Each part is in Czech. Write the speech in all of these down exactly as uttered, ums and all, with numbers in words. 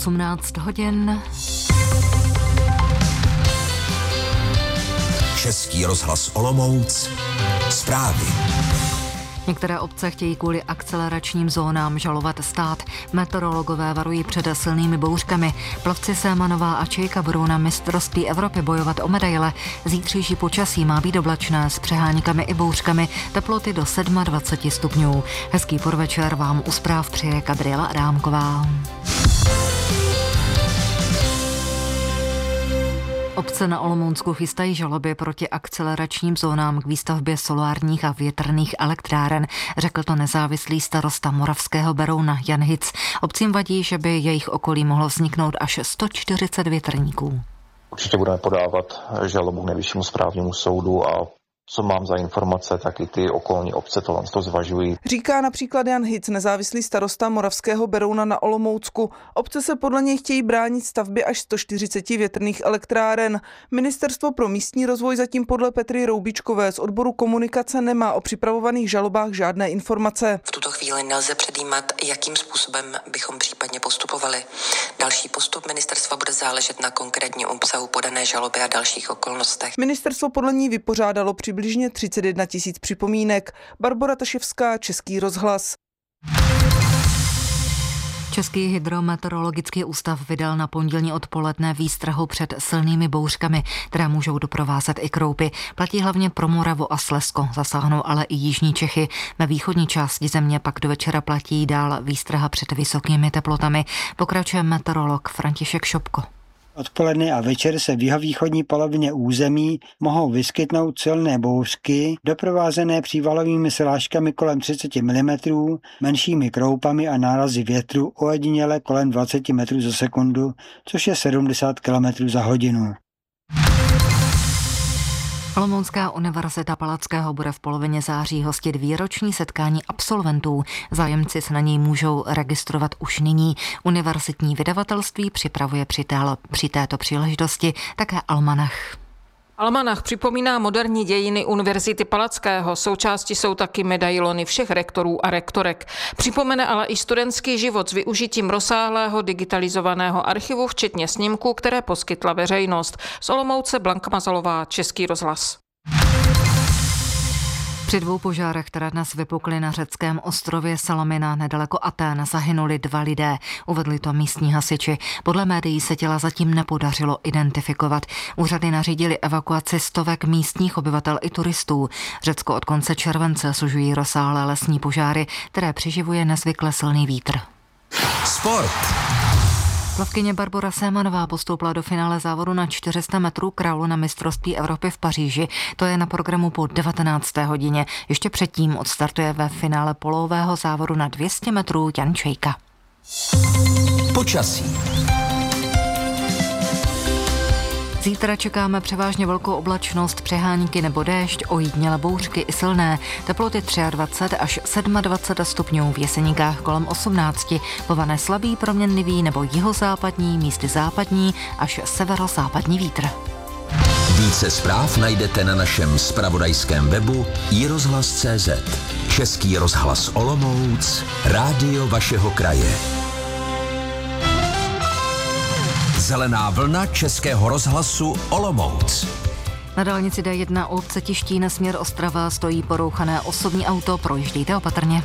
osmnáct hodin. Český rozhlas Olomouc. Zprávy. Některé obce chtějí kvůli akceleračním zónám žalovat stát. Meteorologové varují před silnými bouřkami. Plavci Sémanová a Čejka budou na mistrovství Evropy bojovat o medaile. Zítřejší počasí má být oblačné s přeháníkami i bouřkami, teploty do dvacet sedm stupňů. Hezký podvečer vám u zpráv přeje Gabriela Adámková. Obce na Olomoucku chystají žaloby proti akceleračním zónám k výstavbě solárních a větrných elektráren, řekl to nezávislý starosta Moravského Berouna Jan Hic. Obcím vadí, že by jejich okolí mohlo vzniknout až sto čtyřicet větrníků. Určitě budeme podávat žalobu k Nejvyššímu správnímu soudu a co mám za informace, tak i ty okolní obce to to zvažují. Říká například Jan Hic, nezávislý starosta Moravského Berouna na Olomoucku. Obce se podle něj chtějí bránit stavbě až sto čtyřicet větrných elektráren. Ministerstvo pro místní rozvoj zatím podle Petry Roubičkové z odboru komunikace nemá o připravovaných žalobách žádné informace. V tuto chvíli nelze předjímat, jakým způsobem bychom případně postupovali. Další postup ministerstva bude záležet na konkrétním obsahu podané žaloby a dalších okolnostech. Ministerstvo podle ní vypořádalo přibližně třicet jedna tisíc připomínek. Barbora Taševská, Český rozhlas. Český hydrometeorologický ústav vydal na pondělní odpoledne výstrahu před silnými bouřkami, které můžou doprovázet i kroupy. Platí hlavně pro Moravu a Slezsko, zasáhnou ale i jižní Čechy. Ve východní části země pak do večera platí dál výstraha před vysokými teplotami. Pokračuje meteorolog František Šopko. Odpoledne a večer se v jihovýchodní polovině území mohou vyskytnout silné bouřky, doprovázené přívalovými srážkami kolem třicet milimetrů, menšími kroupami a nárazy větru ojediněle kolem dvacet metrů za sekundu, což je sedmdesát kilometrů za hodinu. Olomoucká univerzita Palackého bude v polovině září hostit výroční setkání absolventů. Zájemci se na něj můžou registrovat už nyní. Univerzitní vydavatelství připravuje při, této, při této příležitosti také almanach. Almanach připomíná moderní dějiny Univerzity Palackého. Součástí jsou taky medailony všech rektorů a rektorek. Připomene ale i studentský život s využitím rozsáhlého digitalizovaného archivu, včetně snímků, které poskytla veřejnost. Z Olomouce Blanka Mazalová, Český rozhlas. Při dvou požárech, které dnes vypukly na řeckém ostrově Salamina nedaleko Atén, zahynuli dva lidé, uvedli to místní hasiči. Podle médií se těla zatím nepodařilo identifikovat. Úřady nařídili evakuaci stovek místních obyvatel i turistů. Řecko od konce července sužují rozsáhlé lesní požáry, které přiživuje nezvykle silný vítr. Sport. Plavkyně Barbora Sémanová postoupila do finále závodu na čtyři sta metrů kraulu na mistrovství Evropy v Paříži. To je na programu po devatenácté hodině. Ještě předtím odstartuje ve finále polového závodu na dvě stě metrů Jan Čejka. Počasí. Zítra čekáme převážně velkou oblačnost, přehánky nebo déšť, ojedinělé bouřky i silné. Teploty dvacet tři až dvacet sedm stupňů, v Jeseníkách kolem osmnáct. Povane slabý, proměnlivý nebo jihozápadní, místy západní až severozápadní vítr. Více zpráv najdete na našem zpravodajském webu i rozhlas tečka cé zet. Český rozhlas Olomouc, rádio vašeho kraje. Zelená vlna Českého rozhlasu Olomouc. Na dálnici D jedna u obce Tištín směr Ostrava stojí porouchané osobní auto, projíždějte opatrně.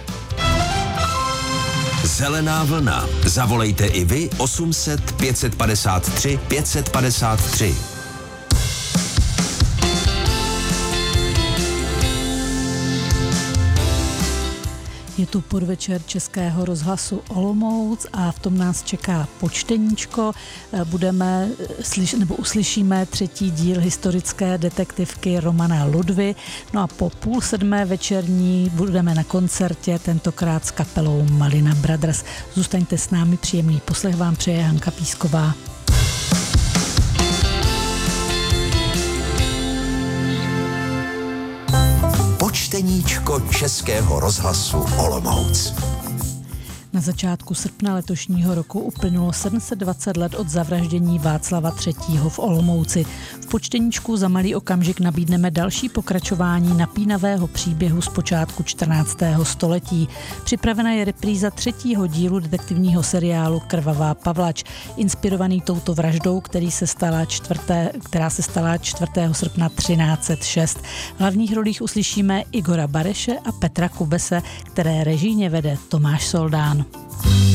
Zelená vlna. Zavolejte i vy osm set pět padesát tři pět padesát tři. Je tu podvečer Českého rozhlasu Olomouc a v tom nás čeká počteníčko. Budeme slyš, nebo uslyšíme třetí díl historické detektivky Romana Ludvy. No a po půl sedmé večerní budeme na koncertě, tentokrát s kapelou Malina Brothers. Zůstaňte s námi, příjemný poslech vám přeje Hanka Písková. Počteníčko Českého rozhlasu Olomouc. Na začátku srpna letošního roku uplynulo sedm set dvacet let od zavraždění Václava třetího. v Olomouci. V počteníčku za malý okamžik nabídneme další pokračování napínavého příběhu z počátku čtrnáctého století. Připravena je repríza třetího dílu detektivního seriálu Krvavá Pavlač, inspirovaný touto vraždou, který se stala čtvrté, která se stala čtvrtého srpna třináct set šest. V hlavních rolích uslyšíme Igora Bareše a Petra Kubese, které režijně vede Tomáš Soldán.